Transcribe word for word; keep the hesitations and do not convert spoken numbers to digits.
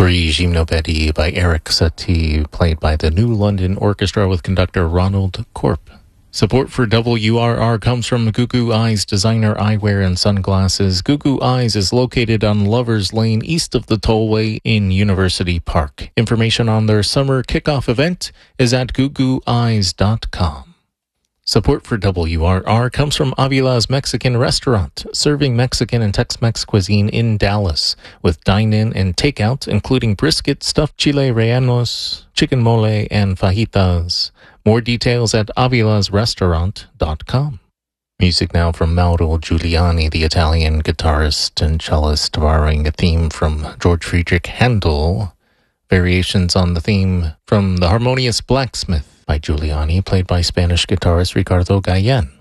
Three Gymnopédie by Eric Satie, played by the New London Orchestra with conductor Ronald Corp. Support for W R R comes from Goo Goo Eyes Designer Eyewear and Sunglasses. Goo Goo Eyes is located on Lovers Lane, east of the tollway in University Park. Information on their summer kickoff event is at goo goo eyes dot com. Support for W R R comes from Avila's Mexican Restaurant, serving Mexican and Tex-Mex cuisine in Dallas, with dine-in and takeout, including brisket, stuffed chile rellenos, chicken mole, and fajitas. More details at avilas restaurant dot com. Music now from Mauro Giuliani, the Italian guitarist and cellist, borrowing a theme from George Friedrich Handel. Variations on the theme from The Harmonious Blacksmith by Giuliani, played by Spanish guitarist Ricardo Gallen.